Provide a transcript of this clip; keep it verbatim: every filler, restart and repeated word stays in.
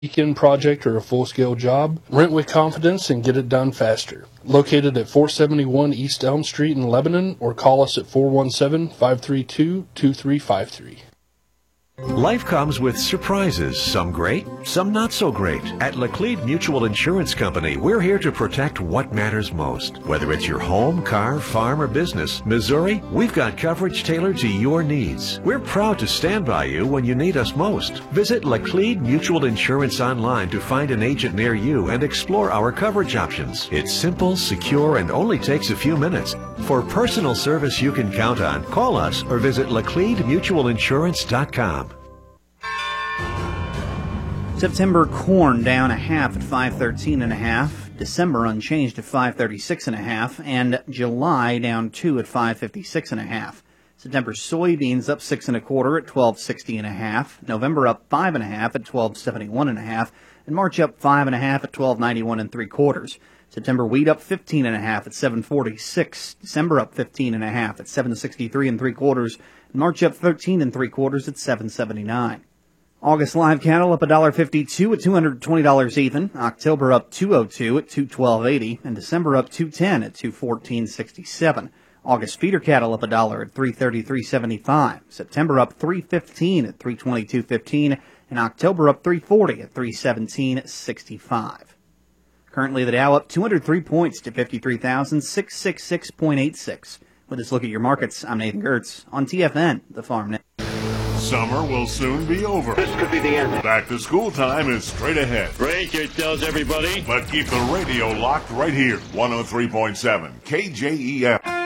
weekend project or a full-scale job, rent with confidence and get it done faster. Located at four seventy-one East Elm Street in Lebanon, or call us at four one seven, five three two, two three five three. Life comes with surprises, some great, some not so great. At Laclede Mutual Insurance Company, we're here to protect what matters most. Whether it's your home, car, farm, or business, Missouri, we've got coverage tailored to your needs. We're proud to stand by you when you need us most. Visit Laclede Mutual Insurance online to find an agent near you and explore our coverage options. It's simple, secure, and only takes a few minutes. For personal service you can count on, call us or visit Laclede Mutual Insurance dot com. September corn down a half at five thirteen and a half. December unchanged at five thirty-six and a half, and July down two at five fifty-six and a half. September soybeans up six and a quarter at twelve sixty and a half. November up five and a half at twelve seventy-one and a half, and March up five and a half at twelve ninety-one and three quarters. September wheat up fifteen and a half at seven forty-six. December up fifteen and a half at seven sixty-three and three quarters, and March up thirteen and three quarters at seven seventy-nine. August live cattle up one dollar fifty-two at two hundred twenty dollars even. October up two oh two at two twelve eighty, and December up two ten at two fourteen sixty-seven. August feeder cattle up a dollar at three thirty-three seventy-five. September up three fifteen at three twenty-two fifteen, and October up three forty at three seventeen sixty-five. Currently, the Dow up two hundred three points to fifty-three thousand six hundred sixty-six point eight six. With this look at your markets, I'm Nathan Gertz on T F N, the Farm Net. Summer will soon be over. This could be the end. Back to school time is straight ahead. Break it tells everybody. But keep the radio locked right here. one oh three point seven K J E F.